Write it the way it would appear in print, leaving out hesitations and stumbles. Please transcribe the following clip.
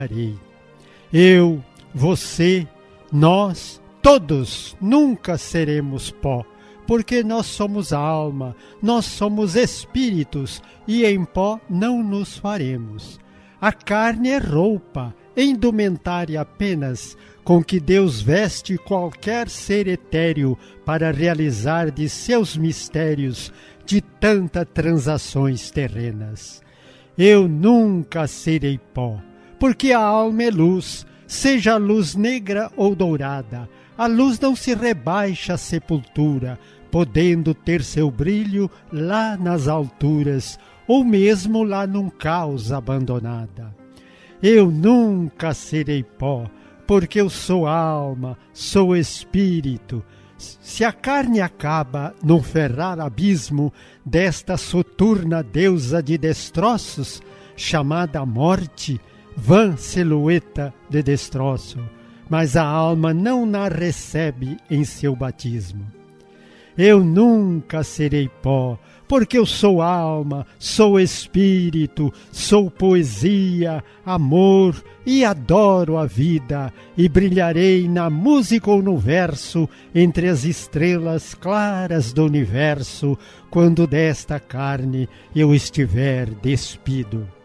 Eu, você, nós, todos nunca seremos pó, porque nós somos alma, nós somos espíritos e em pó não nos faremos. A carne é roupa, indumentária apenas, com que Deus veste qualquer ser etéreo para realizar de seus mistérios de tantas transações terrenas. Eu nunca serei pó, porque a alma é luz, seja a luz negra ou dourada. A luz não se rebaixa à sepultura, podendo ter seu brilho lá nas alturas, ou mesmo lá num caos abandonada. Eu nunca serei pó, porque eu sou alma, sou espírito. Se a carne acaba num ferrar abismo desta soturna deusa de destroços, chamada morte, vã silhueta de destroço, mas a alma não na recebe em seu batismo. Eu nunca serei pó, porque eu sou alma, sou espírito, sou poesia, amor e adoro a vida, e brilharei na música ou no verso, entre as estrelas claras do universo, quando desta carne eu estiver despido.